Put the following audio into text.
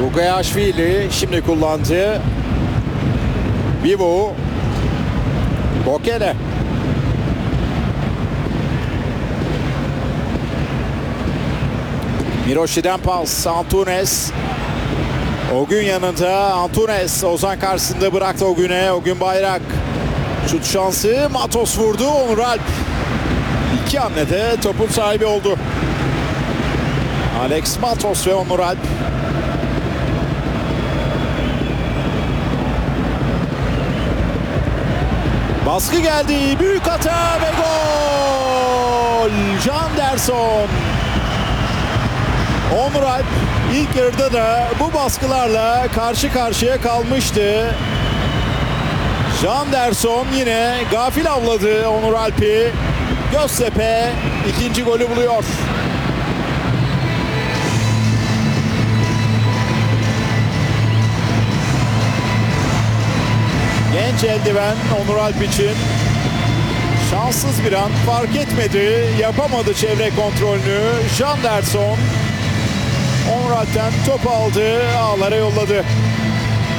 Bugayashvili şimdi kullandı. Bibu. Bokele. Miroshi'den pas. Antunes. Ogün yanında. Antunes. Ozan karşısında bıraktı Ogün'e. Ogün Bayrak. Şut şansı. Matos vurdu. Onur Alp. 2 hamlede topun sahibi oldu. Alex Matos ve Onur Alp. Baskı geldi. Büyük hata ve gol. Janderson. Onur Alp ilk yarıda da bu baskılarla karşı karşıya kalmıştı. Janderson yine gafil avladı Onur Alp'i. Göztepe ikinci golü buluyor. Genç eldiven Onur Alp için şanssız bir an, fark etmedi, yapamadı çevre kontrolünü. Janderson Onur Alp'ten topu aldı, ağlara yolladı.